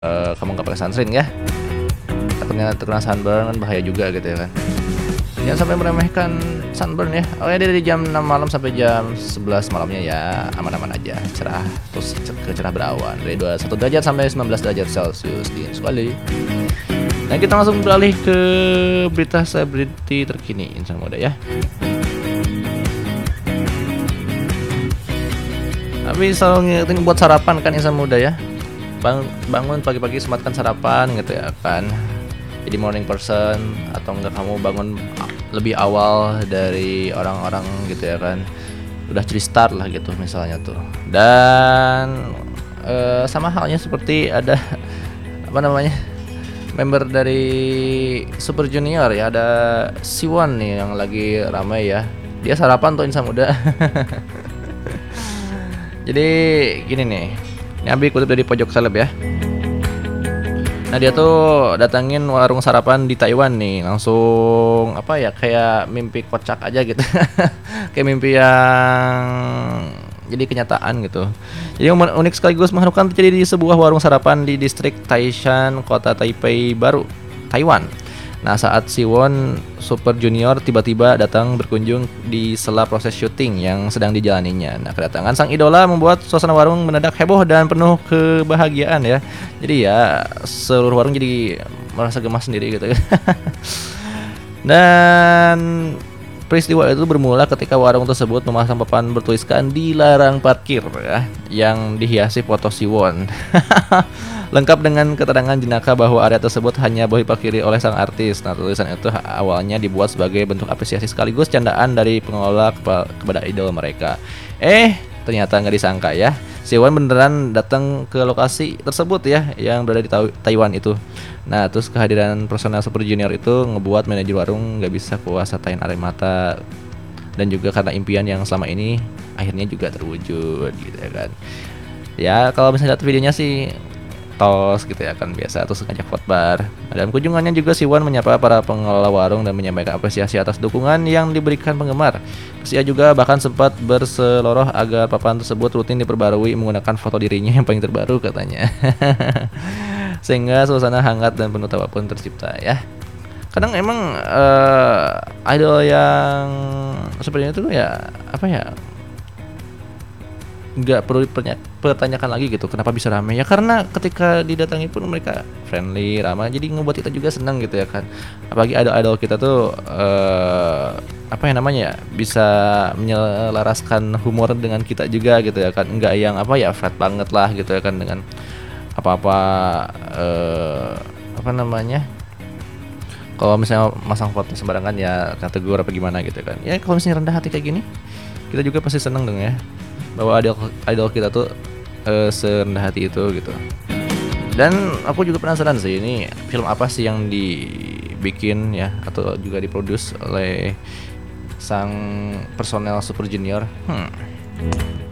kamu nggak pakai sunscreen ya, takutnya terkena sunburn kan bahaya juga gitu ya kan. Jangan sampai meremehkan sunburn ya. Oke, dari jam 6 malam sampai jam 11 malamnya ya aman-aman aja, cerah, terus cerah berawan dari 21 derajat sampai 19 derajat Celcius, dingin sekali. Nah, kita langsung beralih ke berita selebriti terkini insan muda ya. Tapi selalu ngingetin buat sarapan kan insan muda ya. Bangun pagi-pagi sematkan sarapan gitu ya kan. Jadi morning person, atau enggak kamu bangun lebih awal dari orang-orang gitu ya kan. Udah curi start lah gitu misalnya tuh. Dan sama halnya seperti ada apa namanya, member dari Super Junior ya, ada Siwon nih yang lagi ramai ya. Dia sarapan tuh insan muda. Jadi gini nih, ini Abi kutip dari pojok seleb ya. Nah, dia tuh datangin warung sarapan di Taiwan nih, langsung apa ya, kayak mimpi kocak aja gitu. Kayak mimpi yang jadi kenyataan gitu. Jadi unik sekaligus mengharukan terjadi di sebuah warung sarapan di distrik Taishan, kota Taipei baru, Taiwan. Nah, saat Siwon Super Junior tiba-tiba datang berkunjung di sela proses syuting yang sedang dijalaninya. Nah, kedatangan sang idola membuat suasana warung mendadak heboh dan penuh kebahagiaan ya. Jadi ya seluruh warung jadi merasa gemas sendiri gitu. Dan peristiwa itu bermula ketika warung tersebut memasang papan bertuliskan "dilarang parkir" ya, yang dihiasi foto Siwon. Lengkap dengan keterangan jenaka bahwa area tersebut hanya boleh diparkiri oleh sang artis. Nah, tulisan itu awalnya dibuat sebagai bentuk apresiasi sekaligus candaan dari pengelola kepada idol mereka. Ternyata nggak disangka ya, Siwon beneran datang ke lokasi tersebut ya, yang berada di Taiwan itu. Nah, terus kehadiran personel Super Junior itu ngebuat manajer warung nggak bisa kuasa tahan air mata, dan juga karena impian yang selama ini akhirnya juga terwujud gitu ya kan. Ya kalau misalnya lihat videonya sih tos gitu ya kan, biasa, terus ngajak khotbar. Nah, dalam kunjungannya juga Siwon menyapa para pengelola warung dan menyampaikan apresiasi atas dukungan yang diberikan penggemar. Ia juga bahkan sempat berseloroh agar papan tersebut rutin diperbarui menggunakan foto dirinya yang paling terbaru katanya. Sehingga suasana hangat dan penuh tawa pun tercipta ya. Kadang emang idol yang seperti itu ya, apa ya, nggak perlu dipertanyakan lagi gitu kenapa bisa ramai ya, karena ketika didatangi pun mereka friendly, ramah, jadi ngebuat kita juga senang gitu ya kan. Apalagi idol kita tuh apa yang namanya ya, bisa menyelaraskan humor dengan kita juga gitu ya kan, nggak yang apa ya, flat banget lah gitu ya kan, dengan apa-apa apa namanya, kalau misalnya masang foto sembarangan ya kategori apa gimana gitu kan ya. Kalau misalnya rendah hati kayak gini, kita juga pasti seneng dong ya, bahwa idol kita tuh serendah hati itu gitu. Dan aku juga penasaran sih, ini film apa sih yang dibikin ya, atau juga diproduce oleh sang personel Super Junior.